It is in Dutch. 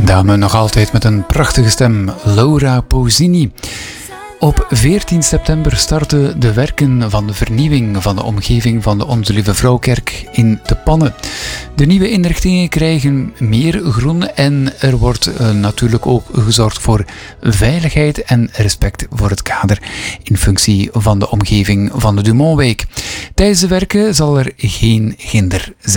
dame nog altijd met een prachtige stem, Laura Pausini. Op 14 september starten de werken van de vernieuwing van de omgeving van de Onze Lieve Vrouwkerk in de Pannen. De nieuwe inrichtingen krijgen meer groen en er wordt natuurlijk ook gezorgd voor veiligheid en respect voor het kader in functie van de omgeving van de Dumontwijk. Tijdens de werken zal er geen hinder zijn.